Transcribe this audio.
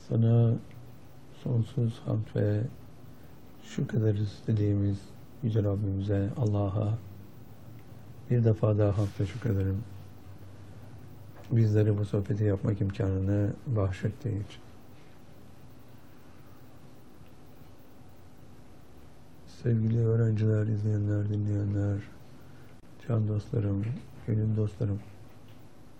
Sana sonsuz hamd ve şükrederiz dediğimiz Yüce Rabbimize, Allah'a bir defa daha hamd ve şükrederim. Bizleri bu sohbeti yapmak imkanını bahşettiği için. Sevgili öğrenciler, izleyenler, dinleyenler, can dostlarım, gönül dostlarım,